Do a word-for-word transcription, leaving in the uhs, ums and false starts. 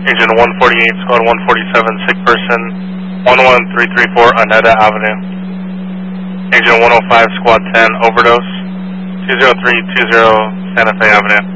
Agent one forty-eight, squad one forty-seven, sick person, one one three three four Aneta Avenue. Agent one oh five, squad ten, overdose, two zero three two zero Santa Fe Avenue.